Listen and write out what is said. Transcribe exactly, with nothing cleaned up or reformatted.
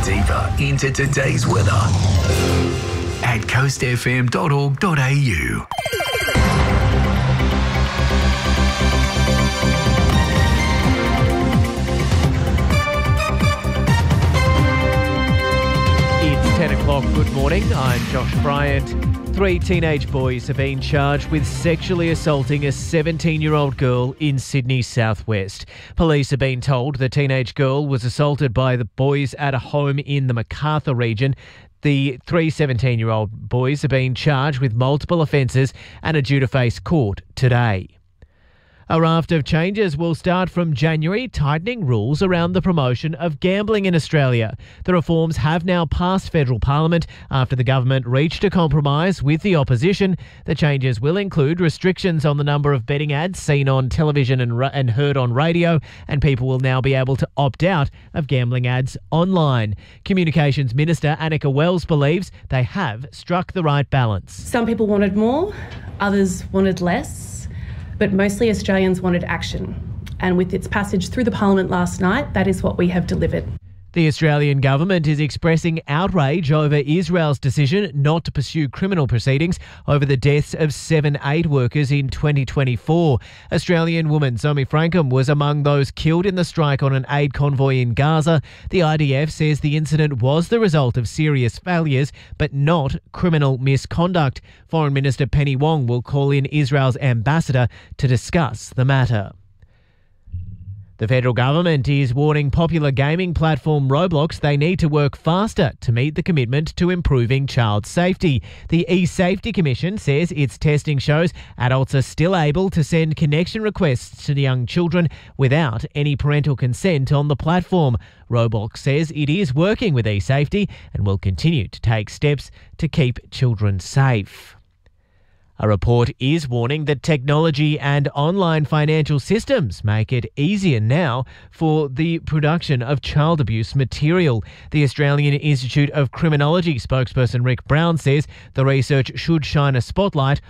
deeper into today's weather at coast f m dot org dot a u. It's ten o'clock. Good morning. I'm Josh Bryant. Three teenage boys have been charged with sexually assaulting a seventeen-year-old girl in Sydney's southwest. Police have been told the teenage girl was assaulted by the boys at a home in the Macarthur region. The three seventeen-year-old boys are being charged with multiple offences and are due to face court today. A raft of changes will start from January, tightening rules around the promotion of gambling in Australia. The reforms have now passed federal parliament after the government reached a compromise with the opposition. The changes will include restrictions on the number of betting ads seen on television and, ra- and heard on radio, and people will now be able to opt out of gambling ads online. Communications Minister Annika Wells believes they have struck the right balance. Some people wanted more, others wanted less. But mostly Australians wanted action. And with its passage through the Parliament last night, that is what we have delivered. The Australian government is expressing outrage over Israel's decision not to pursue criminal proceedings over the deaths of seven aid workers in twenty twenty-four. Australian woman Zoe Frankham was among those killed in the strike on an aid convoy in Gaza. The I D F says the incident was the result of serious failures, but not criminal misconduct. Foreign Minister Penny Wong will call in Israel's ambassador to discuss the matter. The federal government is warning popular gaming platform Roblox they need to work faster to meet the commitment to improving child safety. The eSafety Commission says its testing shows adults are still able to send connection requests to young children without any parental consent on the platform. Roblox says it is working with eSafety and will continue to take steps to keep children safe. A report is warning that technology and online financial systems make it easier now for the production of child abuse material. The Australian Institute of Criminology spokesperson Rick Brown says the research should shine a spotlight